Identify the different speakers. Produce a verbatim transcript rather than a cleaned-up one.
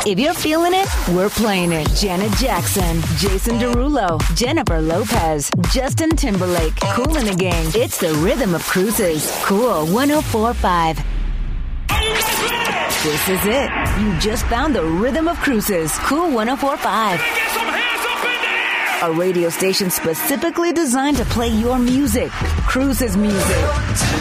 Speaker 1: If you're feeling it, we're playing it. Janet Jackson, Jason Derulo, Jennifer Lopez, Justin Timberlake, Kool and the Gang. It's the rhythm of cruises. Cool one oh four point five. This is it. You just found the rhythm of cruises. Cool one oh four point five. A radio station specifically designed to play your music. Cruises music.